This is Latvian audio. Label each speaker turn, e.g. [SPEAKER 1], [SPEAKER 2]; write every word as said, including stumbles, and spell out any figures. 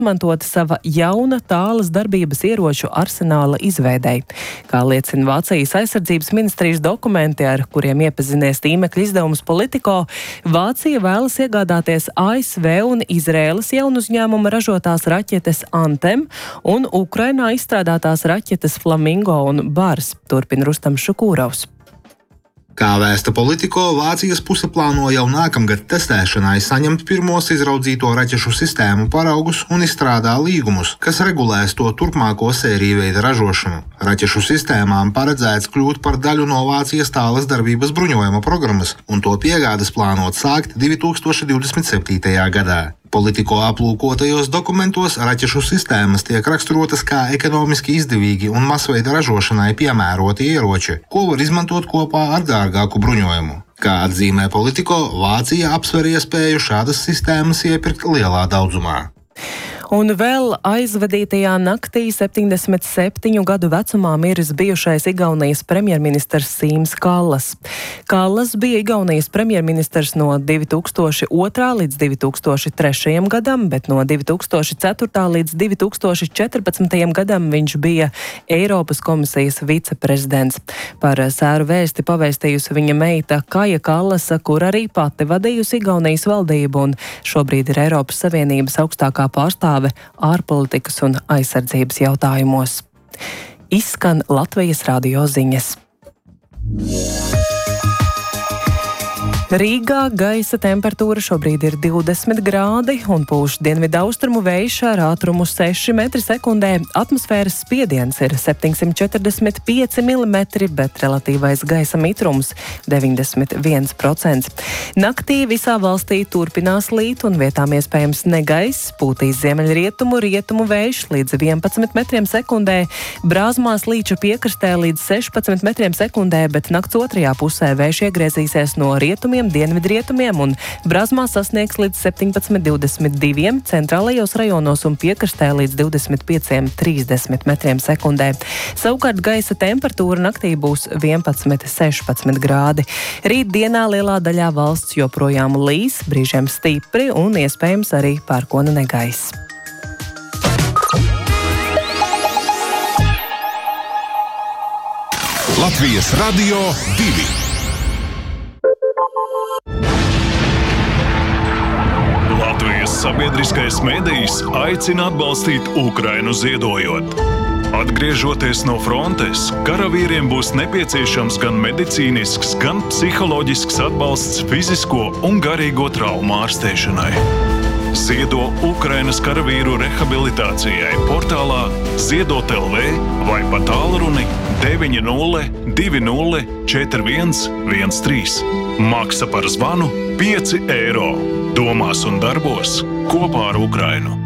[SPEAKER 1] izmantota sava jauna tālas darbības ieroču arsenāla izveidei. Kā liecina Vācijas aizsardzības ministrijas dokumenti, ar kuriem iepazinies tīmekļa izdevums Politico, Vācija vēlas iegādāties A S V un Izraēlas jaunu uzņēmuma ražotās raķetes Anthem un Ukrainā izstrādātās raķetes Flamingo un Bars, turpina Rustam Šukūrovs.
[SPEAKER 2] Kā vēsta Politico, Vācijas puse plāno jau nākamgad testēšanai saņemt pirmos izraudzīto raķešu sistēmu paraugus un izstrādā līgumus, kas regulēs to turpmāko sēriju veida ražošanu. Raķešu sistēmām paredzēts kļūt par daļu no Vācijas tālas darbības bruņojuma programmas, un to piegādes plānot sākt divi tūkstoši divdesmit septītajā gadā. Politico aplūkotajos dokumentos raķešu sistēmas tiek raksturotas kā ekonomiski izdevīgi un masveida ražošanai piemēroti ieroči, ko var izmantot kopā ar dārgāku bruņojumu. Kā atzīmē Politico, Vācija apsver iespēju šādas sistēmas iepirkt lielā daudzumā.
[SPEAKER 1] Un vēl aizvadītajā naktī septiņdesmit septiņu gadu vecumā miris bijušais Igaunijas premjerministrs Sīms Kallas. Kallas bija Igaunijas premjerministrs no divi tūkstoši otrā līdz divi tūkstoši trešajam gadam, bet no divi tūkstoši ceturtā līdz divi tūkstoši četrpadsmitajam gadam viņš bija Eiropas komisijas viceprezidents. Par sēru vēsti pavēstījusi viņa meita Kaja Kallasa, kur arī pati vadījusi Igaunijas valdību un šobrīd ir Eiropas Savienības augstākā pārstāve ārpolitikas un aizsardzības jautājumos. Izskan Latvijas radio ziņas. Rīgā gaisa temperatūra šobrīd ir divdesmit grādi un pūš dienvidaustrumu vējš ar ātrumu seši metri sekundē. Atmosfēras spiediens ir septiņsimt četrdesmit pieci milimetri, bet relatīvais gaisa mitrums deviņdesmit viens procents. Naktī visā valstī turpinās līt un vietām iespējams negaiss, pūtīs ziemeļrietumu, rietumu vējš līdz vienpadsmit metriem sekundē, Brāzmās līča piekrastē līdz sešpadsmit metriem sekundē, bet nakts otrajā pusē vējš iegriezīsies no rietumiem dienvidrietumiem un Brāzmās sasniegs līdz septiņpadsmit divdesmit diviem, centrālajos rajonos un piekrastē līdz divdesmit pieciem trīsdesmit metriem sekundē. Savukārt gaisa temperatūra naktī būs vienpadsmit sešpadsmit grādi. Rīt dienā lielā daļā valsts joprojām līs, brīžiem stipri un iespējams arī pērkona negaiss.
[SPEAKER 3] Latvijas radio divi. Latvijas sabiedriskais medijs aicina atbalstīt Ukrainu ziedojot. Atgriežoties no frontes, karavīriem būs nepieciešams gan medicīnisks, gan psiholoģisks atbalsts fizisko un garīgo traumu ārstēšanai. Ziedo Ukrainas karavīru rehabilitācijai portālā Ziedot L V vai pa tālruni deviņi nulle divi nulle četri viens viens trīs. Maksa par zvanu pieci eiro. Domās un darbos kopā ar Ukrainu.